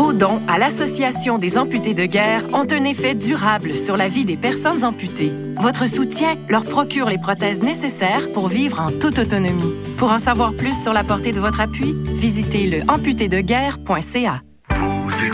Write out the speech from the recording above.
Vos dons à l'Association des amputés de guerre ont un effet durable sur la vie des personnes amputées. Votre soutien leur procure les prothèses nécessaires pour vivre en toute autonomie. Pour en savoir plus sur la portée de votre appui, visitez le amputédeguerre.ca.